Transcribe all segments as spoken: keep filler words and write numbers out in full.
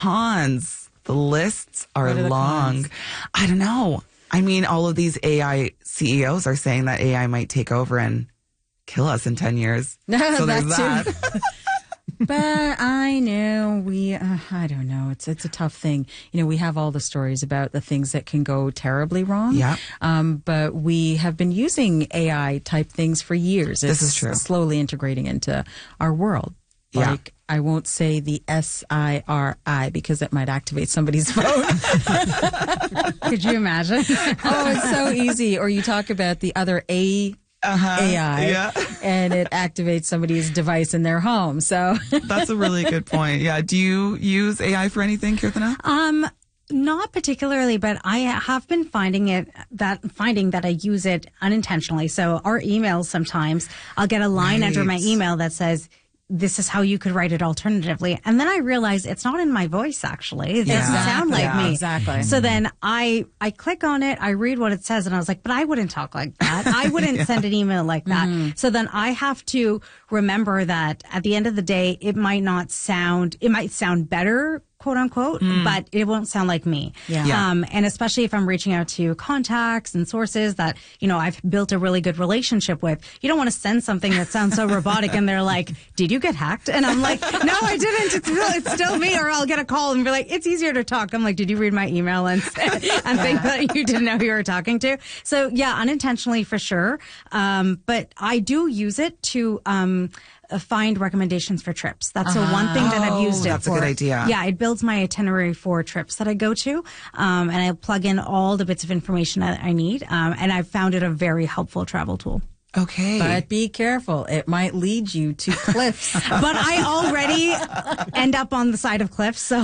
Cons. The lists are, What are the long. cons? I don't know. I mean, all of these A I C E Os are saying that A I might take over and kill us in ten years. So there's That that. too. But I know we, uh, I don't know. It's it's a tough thing. You know, we have all the stories about the things that can go terribly wrong. Yeah. Um, but we have been using A I type things for years. It's This is true. slowly integrating into our world. Yeah. Like, I won't say the S I R I because it might activate somebody's phone. Could you imagine? Oh, it's so easy. Or you talk about the other A. Uh-huh. A I, Yeah. and it activates somebody's device in their home. So That's a really good point. Yeah. Do you use A I for anything, Kirtana? Um, not particularly, but I have been finding it that finding that I use it unintentionally. So our emails sometimes I'll get a line Right. under my email that says, "This is how you could write it alternatively," and then I realize it's not in my voice. Actually, it doesn't Yeah. sound like Yeah, me. exactly. So then I I click on it, I read what it says, and I was like, "But I wouldn't talk like that. I wouldn't send an email like that." So then I have to remember that at the end of the day, it might not sound. It might sound better, quote unquote, but it won't sound like me. Yeah. Yeah. Um, and especially if I'm reaching out to contacts and sources that, you know, I've built a really good relationship with, you don't want to send something that sounds so robotic and they're like, "Did you get hacked?" And I'm like, "No, I didn't. It's real. It's still me." Or I'll get a call and be like, "It's easier to talk." I'm like, "Did you read my email?" And, and think that you didn't know who you were talking to. So yeah, unintentionally for sure. Um, but I do use it to, um, uh, find recommendations for trips. That's the one thing that I've used it Oh, that's a for. good idea. Yeah, it builds my itinerary for trips that I go to, um, and I plug in all the bits of information that I need, um, and I've found it a very helpful travel tool. Okay. But be careful. It might lead you to cliffs. But I already end up on the side of cliffs, so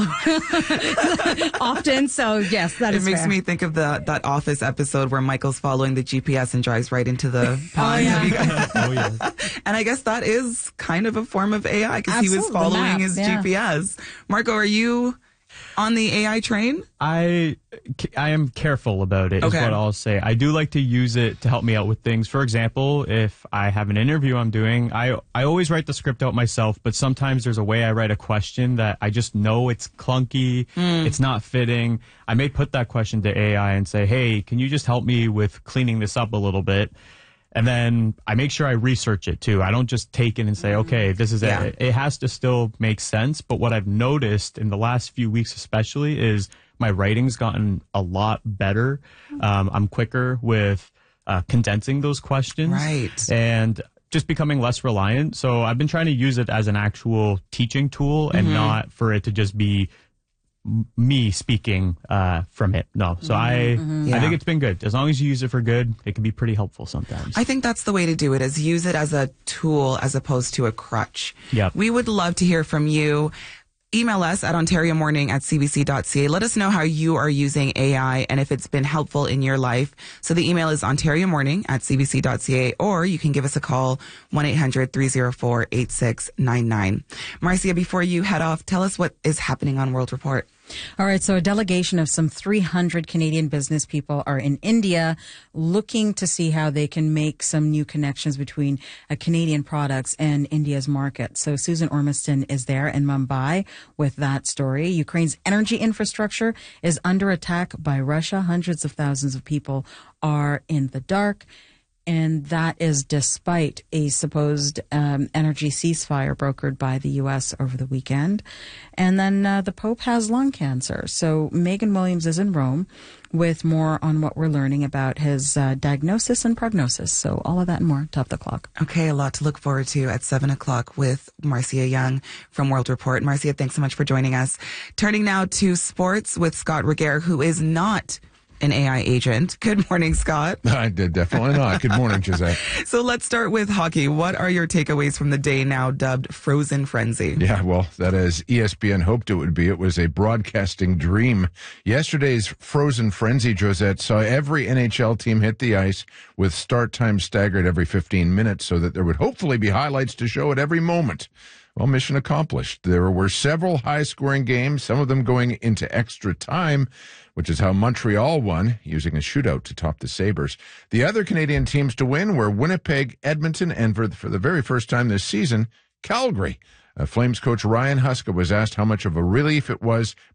often. So yes, that it is makes fair. me think of the that Office episode where Michael's following the G P S and drives right into the pond. yeah. Have you guys- Oh, yes. And I guess that is kind of a form of A I because he was Absolutely, the following maps, his yeah. G P S. Marco, are you on the A I train? I, I am careful about it, Okay. is what I'll say. I do like to use it to help me out with things. For example, if I have an interview I'm doing, I, I always write the script out myself, but sometimes there's a way I write a question that I just know it's clunky, it's not fitting. I may put that question to A I and say, "Hey, can you just help me with cleaning this up a little bit?" And then I make sure I research it too. I don't just take it and say, okay, this is Yeah. it. It has to still make sense. But what I've noticed in the last few weeks especially is my writing's gotten a lot better. Um, I'm quicker with uh, condensing those questions. Right. And just becoming less reliant. So I've been trying to use it as an actual teaching tool and not for it to just be m- me speaking uh, from it. No. So I, Yeah. I think it's been good. As long as you use it for good, it can be pretty helpful sometimes. I think that's the way to do it, is use it as a tool as opposed to a crutch. Yep. We would love to hear from you. Email us at ontario morning at c b c dot c a. Let us know how you are using A I and if it's been helpful in your life. So the email is ontario morning at c b c dot c a, or you can give us a call, one eight hundred three oh four eight six nine nine. Marcia, before you head off, tell us what is happening on World Report. All right, so a delegation of some three hundred Canadian business people are in India looking to see how they can make some new connections between uh, Canadian products and India's market. So Susan Ormiston is there in Mumbai with that story. Ukraine's energy infrastructure is under attack by Russia. Hundreds of thousands of people are in the dark. And that is despite a supposed um, energy ceasefire brokered by the U S over the weekend. And then uh, the Pope has lung cancer. So Megan Williams is in Rome with more on what we're learning about his uh, diagnosis and prognosis. So all of that and more, top of the clock. Okay, a lot to look forward to at seven o'clock with Marcia Young from World Report. Marcia, thanks so much for joining us. Turning now to sports with Scott Regehr, who is not an A I agent. Good morning, Scott. I did definitely not. Good morning, Gisette. So let's start with hockey. What are your takeaways from the day now dubbed Frozen Frenzy? Yeah, well, that as E S P N hoped it would be. It was a broadcasting dream. Yesterday's Frozen Frenzy, Josette, saw every N H L team hit the ice with start time staggered every fifteen minutes so that there would hopefully be highlights to show at every moment. Well, mission accomplished. There were several high-scoring games, some of them going into extra time, which is how Montreal won, using a shootout to top the Sabres. The other Canadian teams to win were Winnipeg, Edmonton, and for, for the very first time this season, Calgary. Uh, Flames coach Ryan Huska was asked how much of a relief it was